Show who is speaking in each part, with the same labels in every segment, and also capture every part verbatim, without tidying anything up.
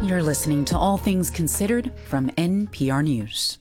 Speaker 1: You're listening to All Things Considered from N P R News.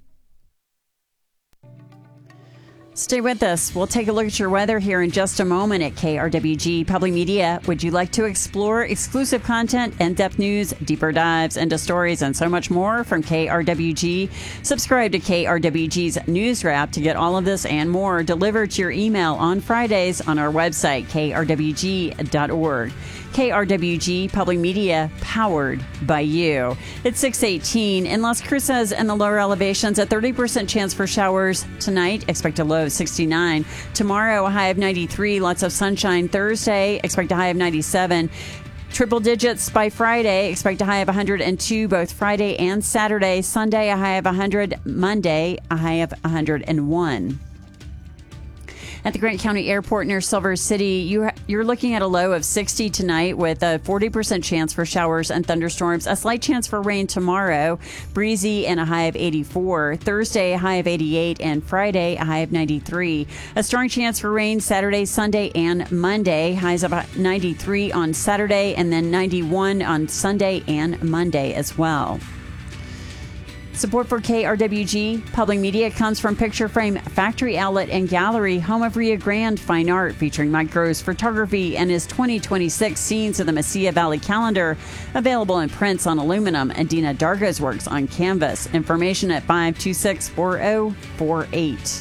Speaker 2: Stay with us. We'll take a look at your weather here in just a moment at K R W G Public Media. Would you like to explore exclusive content, in-depth news, deeper dives into stories, and so much more from K R W G? Subscribe to K R W G's News Wrap to get all of this and more delivered to your email on Fridays on our website, K R W G dot org. K R W G Public Media, powered by you. It's six eighteen in Las Cruces and the lower elevations. A thirty percent chance for showers tonight. Expect a low of sixty-nine. Tomorrow, a high of ninety-three. Lots of sunshine. Thursday, expect a high of ninety-seven. Triple digits by Friday. Expect a high of one hundred two both Friday and Saturday. Sunday, a high of one hundred. Monday, a high of one hundred one. At the Grant County Airport near Silver City, you, you're looking at a low of sixty tonight with a forty percent chance for showers and thunderstorms. A slight chance for rain tomorrow, breezy and a high of eighty-four. Thursday, a high of eighty-eight, and Friday, a high of ninety-three. A strong chance for rain Saturday, Sunday, and Monday. Highs of ninety-three on Saturday and then ninety-one on Sunday and Monday as well. Support for K R W G Public Media comes from Picture Frame Factory Outlet and Gallery, home of Rio Grande Fine Art, featuring Mike Grove's photography and his twenty twenty-six Scenes of the Mesilla Valley calendar, available in prints on aluminum, and Dina Dargo's works on canvas. Information at five two six, four zero four eight.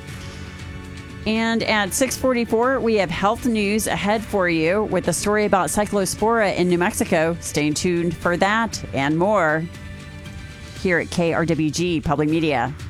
Speaker 2: And at six forty-four, we have health news ahead for you with a story about Cyclospora in New Mexico. Stay tuned for that and more here at K R W G Public Media.